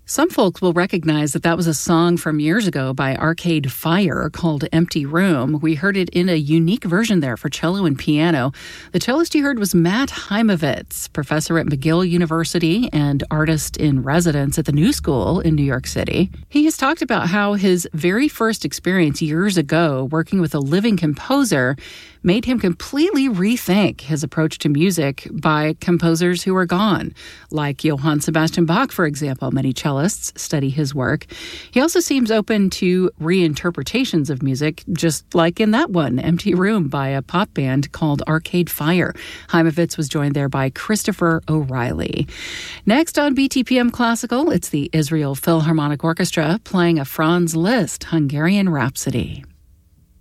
Some folks will recognize that was a song from years ago by Arcade Fire called Empty Room. We heard it in a unique version there for cello and piano. The cellist you heard was Matt Heimovitz, professor at McGill University and artist in residence at the New School in New York City. He has talked about how his very first experience years ago working with a living composer made him completely rethink his approach to music by composers who are gone, like Johann Sebastian Bach, for example. Many cellists study his work. He also seems open to reinterpretations of music, just like in that one, Empty Room, by a pop band called Arcade Fire. Heimovitz was joined there by Christopher O'Reilly. Next on BTPM Classical, it's the Israel Philharmonic Orchestra playing a Franz Liszt Hungarian Rhapsody.